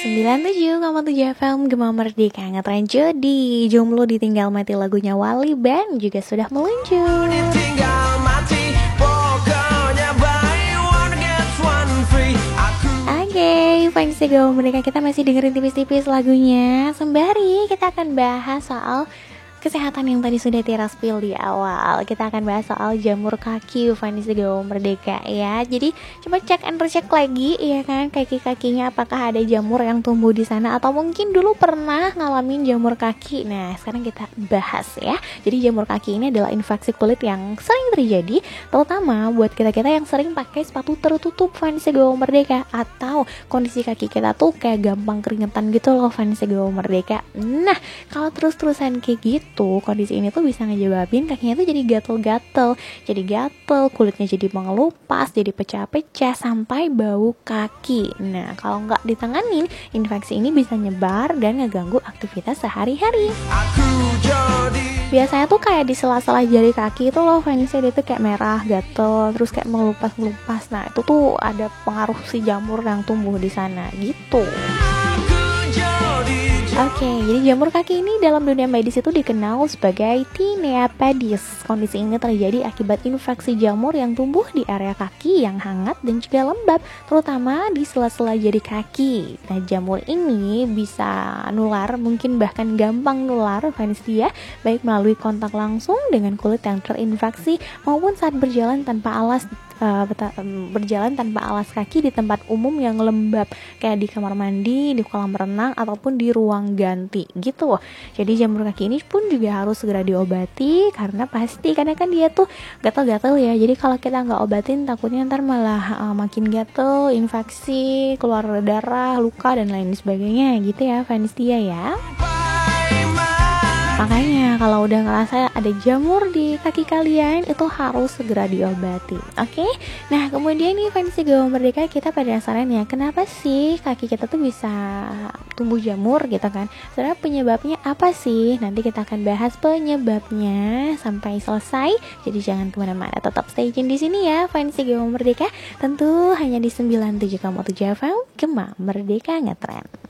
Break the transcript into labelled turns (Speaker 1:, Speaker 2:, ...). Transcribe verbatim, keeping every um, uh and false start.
Speaker 1: sembilan puluh tujuh koma tujuh F M Gema Merdeka ngetren Jody. Jomblo ditinggal mati lagunya Wali Band juga sudah meluncur.
Speaker 2: Ditinggal mati, pokoknya buy one get one free. Aku
Speaker 1: Oke, okay, fans Gema Merdeka, kita masih dengerin tipis-tipis lagunya. Sembari kita akan bahas soal kesehatan yang tadi sudah Tira spill di awal. Kita akan bahas soal jamur kaki fans Gema Merdeka ya. Jadi coba cek and recheck lagi ya kan, kaki-kakinya apakah ada jamur yang tumbuh di sana atau mungkin dulu pernah ngalamin jamur kaki. Nah, sekarang kita bahas ya. Jadi jamur kaki ini adalah infeksi kulit yang sering terjadi, terutama buat kita-kita yang sering pakai sepatu tertutup fans Gema Merdeka, atau kondisi kaki kita tuh kayak gampang keringetan gitu loh fans Gema Merdeka. Nah, kalau terus-terusan kayak gitu, tuh kondisi ini tuh bisa ngejebabin kakinya tuh jadi gatel-gatel, jadi gatel, kulitnya jadi mengelupas, jadi pecah-pecah sampai bau kaki. Nah, kalau nggak ditanganin, infeksi ini bisa nyebar dan ngeganggu aktivitas sehari-hari.
Speaker 2: aku jadi
Speaker 1: Biasanya tuh kayak di sela-sela jari kaki itu loh fansnya, dia tuh kayak merah, gatel, terus kayak mengelupas-ngelupas. Nah, itu tuh ada pengaruh si jamur yang tumbuh di sana gitu.
Speaker 2: aku jadi
Speaker 1: Oke, jadi jamur kaki ini dalam dunia medis itu dikenal sebagai Tinea pedis. Kondisi ini terjadi akibat infeksi jamur yang tumbuh di area kaki yang hangat dan juga lembab, terutama di sela-sela jari kaki. Nah, jamur ini bisa nular, mungkin bahkan gampang nular fans dia, baik melalui kontak langsung dengan kulit yang terinfeksi maupun saat berjalan tanpa alas Uh, beta, um, berjalan tanpa alas kaki di tempat umum yang lembab, kayak di kamar mandi, di kolam renang, ataupun di ruang ganti gitu. Jadi jamur kaki ini pun juga harus segera diobati, karena pasti karena kan dia tuh gatal-gatal ya. Jadi kalau kita nggak obatin, takutnya ntar malah uh, makin gatal, infeksi, keluar darah, luka dan lain sebagainya gitu ya fans dia ya. Makanya kalau udah ngerasa ada jamur di kaki kalian, itu harus segera diobati. Oke, okay? Nah kemudian nih fans Gema Merdeka, kita penasaran ya, kenapa sih kaki kita tuh bisa tumbuh jamur gitu kan? Sebenarnya penyebabnya apa sih? Nanti kita akan bahas penyebabnya sampai selesai. Jadi jangan kemana-mana, tetap stay tune di sini ya fans Gema Merdeka. Tentu hanya di sembilan puluh tujuh koma tujuh F M Gema Merdeka ngetren.